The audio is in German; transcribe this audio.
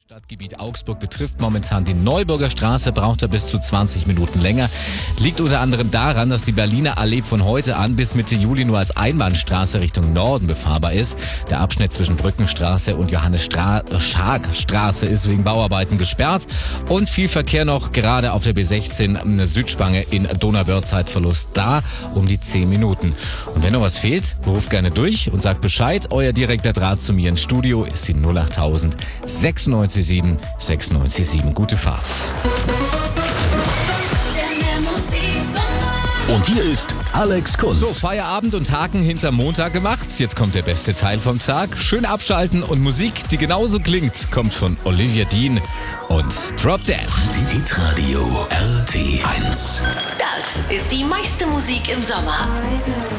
Stadtgebiet Augsburg betrifft momentan die Neuburger Straße, braucht er bis zu 20 Minuten länger. Liegt unter anderem daran, dass die Berliner Allee von heute an bis Mitte Juli nur als Einbahnstraße Richtung Norden befahrbar ist. Der Abschnitt zwischen Brückenstraße und Johannes-Schark-Straße ist wegen Bauarbeiten gesperrt und viel Verkehr noch gerade auf der B16 eine Südspange in Donauwörth, Zeitverlust da um die 10 Minuten. Und wenn noch was fehlt, ruft gerne durch und sagt Bescheid. Euer direkter Draht zu mir ins Studio ist die 08000 96 697. Gute Fahrt. Und hier ist Alex Kunz. So, Feierabend und Haken hinterm Montag gemacht. Jetzt kommt der beste Teil vom Tag. Schön abschalten und Musik, die genauso klingt, kommt von Olivia Dean und Drop Dead. Hitradio RT1. Das ist die meiste Musik im Sommer.